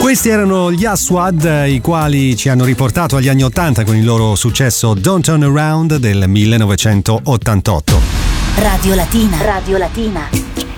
Questi erano gli Aswad, i quali ci hanno riportato agli anni 80 con il loro successo Don't Turn Around del 1988. Radio Latina. Radio Latina.